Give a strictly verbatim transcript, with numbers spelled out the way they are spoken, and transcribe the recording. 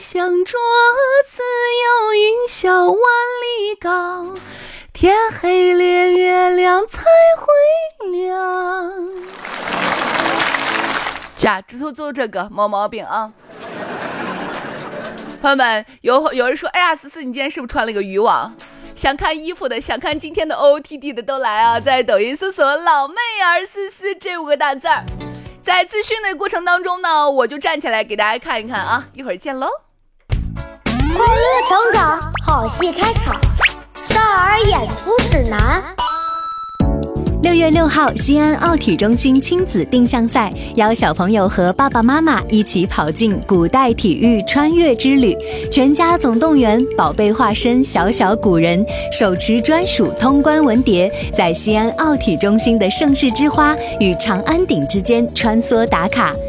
向桌子游云霄万里高，天黑连月亮才会亮。假指头做这个没毛病啊。朋友们，有有人说，哎呀，思思你今天是不是穿了个渔网？想看衣服的，想看今天的 O O T D 的都来啊，在抖音搜索老妹儿思思这五个大字儿。在资讯的过程当中呢，我就站起来给大家看一看啊，一会儿见喽。 快乐成长，好戏开场，少儿演出指南。 六月六号，西安奥体中心亲子定向赛邀小朋友和爸爸妈妈一起跑进古代体育穿越之旅，全家总动员，宝贝化身小小古人，手持专属通关文牒，在西安奥体中心的盛世之花与长安顶之间穿梭打卡。